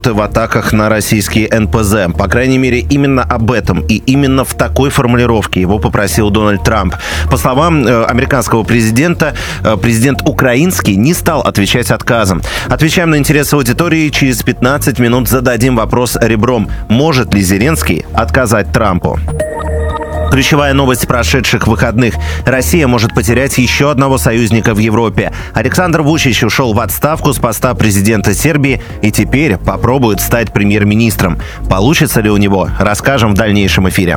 в атаках на российские НПЗ. По крайней мере, именно об этом и именно в такой формулировке его попросил Дональд Трамп. По словам американского президента, президент украинский не стал отвечать отказом. Отвечаем на интересы аудитории. Через 15 минут зададим вопрос ребром. Может ли Зеленский отказать Трампу? Ключевая новость прошедших выходных. Россия может потерять еще одного союзника в Европе. Александр Вучич ушел в отставку с поста президента Сербии и теперь попробует стать премьер-министром. Получится ли у него, расскажем в дальнейшем эфире.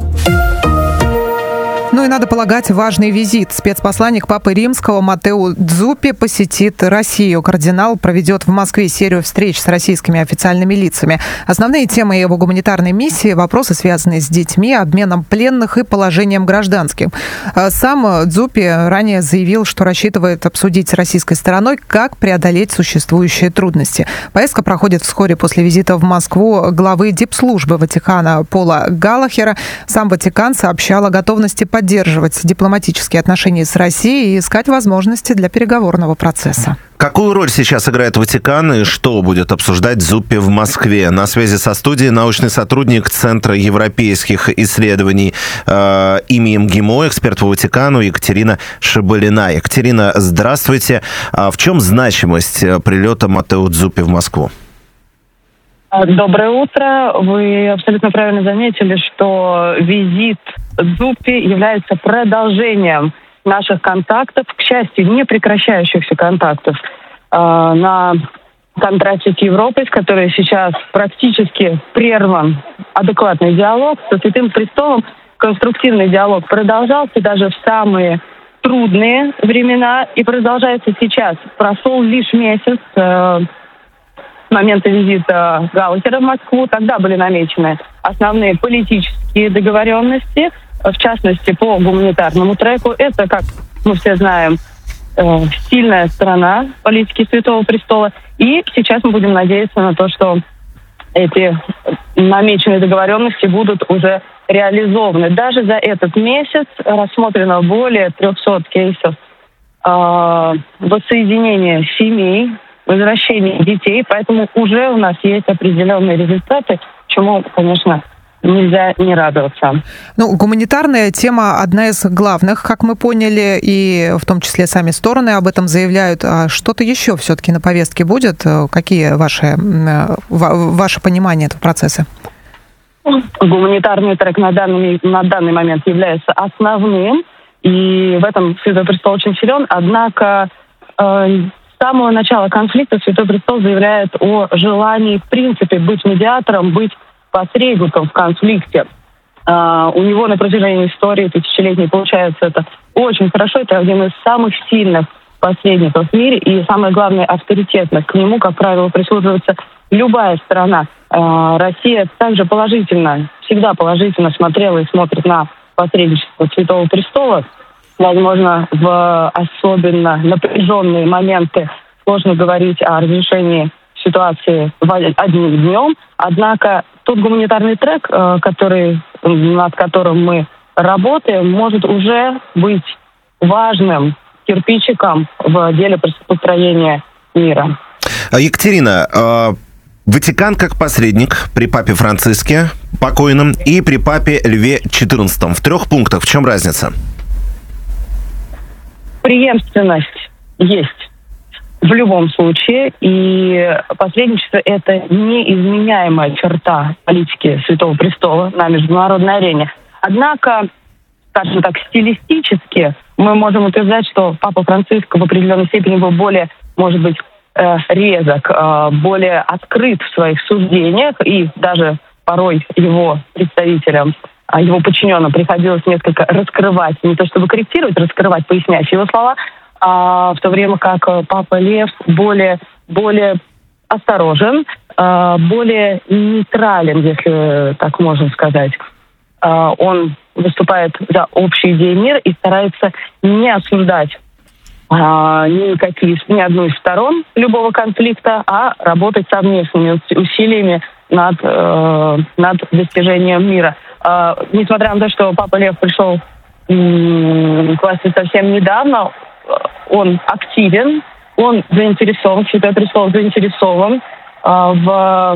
Ну и надо полагать, важный визит. Спецпосланник Папы Римского Маттео Дзуппи посетит Россию. Кардинал проведет в Москве серию встреч с российскими официальными лицами. Основные темы его гуманитарной миссии – вопросы, связанные с детьми, обменом пленных и положением гражданских. Сам Дзуппи ранее заявил, что рассчитывает обсудить с российской стороной, как преодолеть существующие трудности. Поездка проходит вскоре после визита в Москву главы дипслужбы Ватикана Пола Галлахера. Сам Ватикан сообщал о готовности поддерживать дипломатические отношения с Россией и искать возможности для переговорного процесса. Какую роль сейчас играет Ватикан и что будет обсуждать Дзуппи в Москве? На связи со студией научный сотрудник Центра европейских исследований имени МГИМО, эксперт по Ватикану Екатерина Шабалина. Екатерина, здравствуйте. В чем значимость прилета Маттео Дзуппи в Москву? Доброе утро. Вы абсолютно правильно заметили, что визит Дзуппи является продолжением наших контактов, к счастью, не прекращающихся контактов на контрасте с Европой, с которой сейчас практически прерван адекватный диалог. Со Святым Престолом конструктивный диалог продолжался даже в самые трудные времена и продолжается сейчас. Прошел лишь месяц с момента визита Галлахера в Москву. Тогда были намечены основные политические договоренности, в частности, по гуманитарному треку. Это, как мы все знаем, сильная сторона политики Святого Престола. И сейчас мы будем надеяться на то, что эти намеченные договоренности будут уже реализованы. Даже за этот месяц рассмотрено более 300 кейсов воссоединения семей, возвращения детей, поэтому уже у нас есть определенные результаты, чему, конечно, нельзя не радоваться. Ну, гуманитарная тема одна из главных, как мы поняли, и в том числе сами стороны об этом заявляют. А что-то еще все-таки на повестке будет? Какие ваше понимание этого процесса? Гуманитарный трек на данный момент является основным, и в этом Святой Престол очень силен, однако с самого начала конфликта Святой Престол заявляет о желании, в принципе, быть медиатором, быть посредником в конфликте. У него на протяжении истории тысячелетней получается это очень хорошо. Это один из самых сильных посредников в мире и, самое главное, авторитетных. К нему, как правило, прислушивается любая сторона. Россия также всегда положительно смотрела и смотрит на посредничество Святого Престола. Возможно, в особенно напряженные моменты сложно говорить о разрешении ситуации одним днем. Однако тот гуманитарный трек, над которым мы работаем, может уже быть важным кирпичиком в деле построения мира. Екатерина, Ватикан как посредник при папе Франциске покойном и при папе Льве XIV. В 3 пунктах. В чем разница? Преемственность есть в любом случае, и посредничество – это неизменяемая черта политики Святого Престола на международной арене. Однако, скажем так, стилистически мы можем утверждать, что папа Франциск в определенной степени был более, может быть, резок, более открыт в своих суждениях, и даже порой его представителям, его подчиненным приходилось несколько раскрывать, не то чтобы корректировать, раскрывать, пояснять его слова, в то время как папа Лев более осторожен, более нейтрален, если так можно сказать. Он выступает за общие идеи мира и старается не осуждать ни одну из сторон любого конфликта, а работать совместными усилиями над достижением мира. Несмотря на то, что папа Лев пришел к власти совсем недавно, он активен, он заинтересован, Святой Престол заинтересован в